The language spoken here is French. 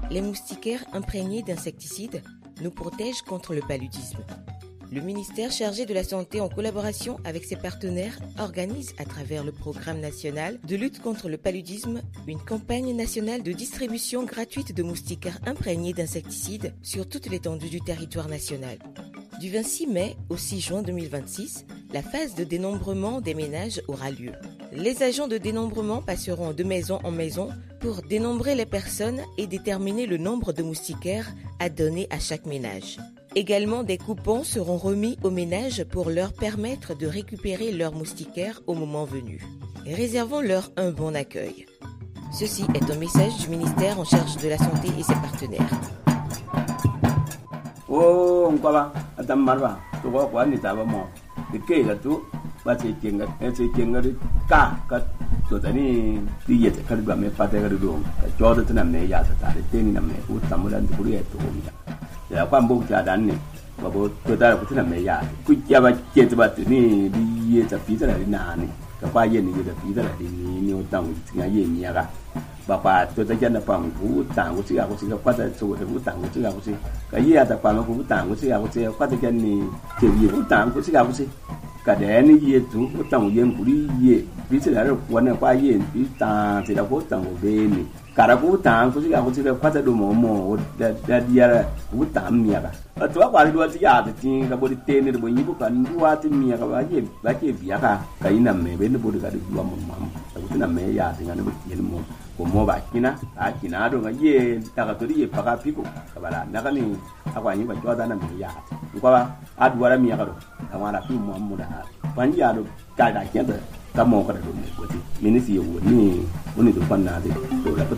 Les moustiquaires imprégnés d'insecticides nous protègent contre le paludisme. Le ministère chargé de la Santé, en collaboration avec ses partenaires, organise à travers le programme national de lutte contre le paludisme une campagne nationale de distribution gratuite de moustiquaires imprégnés d'insecticides sur toute l'étendue du territoire national. Du 26 mai au 6 juin 2026, la phase de dénombrement des ménages aura lieu. Les agents de dénombrement passeront de maison en maison pour dénombrer les personnes et déterminer le nombre de moustiquaires à donner à chaque ménage. Également, des coupons seront remis aux ménages pour leur permettre de récupérer leurs moustiquaires au moment venu. Réservons-leur un bon accueil. Ceci est un message du ministère en charge de la Santé et ses partenaires. Oh, ngwaba atamarwa to ko kwa ni taba mo de ke ga to ba ce kenga ka to tani tiye ta kalba me fata ga do ka jodo tana me ya ta tare teni na me ko tamulan du ya to mi ya kwa mbo ta dan ne ba bo to ta ko tana me ya ku ya ba ke ta ba ni di ye ta pi ta na ni ka kwa ye ni ga pi ta ni o tang ti ga ye ni ya ga bà bà tôi ta dân là bằng vũ tàng của chị à của chị qua ta số của vũ tàng của chị à của chị cái gì à ta bằng vũ tàng của chị à của chị qua ta dân ni kiểu gì vũ tàng của chị à của chị cả đẻ ni gì chú vũ tàng dân của đi gì ví dụ là quan là qua gì ví tàng thì là vũ tàng của bên ni cả là vũ tàng của chị à của chị qua ta đồ mồ đã đi ra vũ tàng mía cả ở chỗ qua đi đua chị à thì cái body tên này body như cái đua thì mía cái gì bia cả cái nằm mẹ bên nó body cái đua mồm cái nằm mẹ ya thì nó body như mồm mo ba kina a kina do nga ye taka to ye paka piko kabala naka ni akwa nyi ba joda na mi ya ko ba adwara mi ya do amara fi mo mo da ban ya do ka da kenda ka mo ka do ne ko ti minisi yo ni do fanna de to la ko